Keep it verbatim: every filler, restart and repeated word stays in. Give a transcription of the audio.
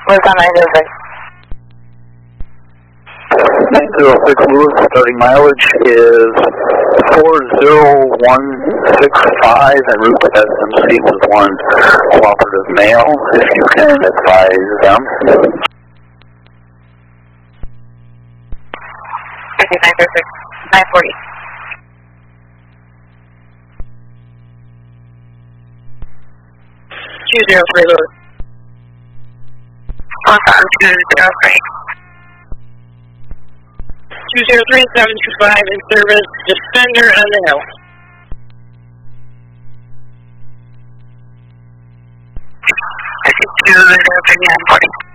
Where's on nine zero six? nine zero six Lewis, starting mileage is four zero one six five and route to S M C was one cooperative male, if you can advise them. Okay, nine zero six, nine forty. two zero three Lewis. Awesome, two zero three. two zero three seven two five in service, Defender on the hill. two zero three nine forty.